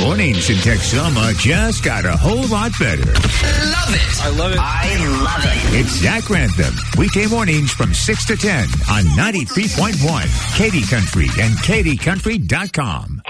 Mornings in Texoma just got a whole lot better. Love it. I love it. I love it. It's Zach Rantham. Weekday mornings from 6 to 10 on 93.1 Katy Country and KatyCountry.com.